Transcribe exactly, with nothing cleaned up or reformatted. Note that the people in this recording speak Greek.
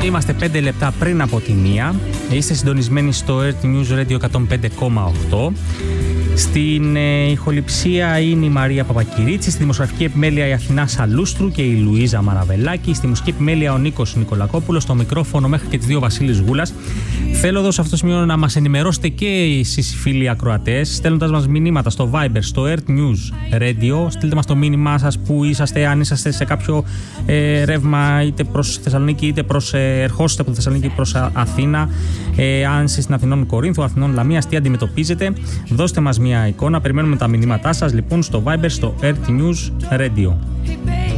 Είμαστε πέντε λεπτά πριν από τη μία. Είστε συντονισμένοι στο Earth News Radio εκατόν πέντε κόμμα οκτώ. Στην ε, ηχοληψία είναι η Μαρία Παπακυρίτση, στη δημοσιογραφική επιμέλεια η Αθηνά Σαλούστρου και η Λουίζα Μαραβελάκη, στη μουσική επιμέλεια ο Νίκος Νικολακόπουλος, στο μικρόφωνο μέχρι και τις δύο Βασίλης Γούλας. Θέλω εδώ σε αυτό το σημείο να μας ενημερώσετε και εσείς φίλοι ακροατές, στέλνοντας μας μηνύματα στο Viber, στο Earth News Radio. Στείλτε μας το μήνυμά σας που είσαστε, αν είσαστε σε κάποιο ε, ρεύμα είτε προς Θεσσαλονίκη είτε προς ε, ερχόσαστε από τη Θεσσαλονίκη προς Αθήνα. Ε, αν είστε στην Αθηνών Κορίνθου, Αθηνών Λαμίας, τι αντιμετωπίζετε, δώστε μας μια εικόνα. Περιμένουμε τα μηνύματά σας λοιπόν στο Viber, στο Earth News Radio.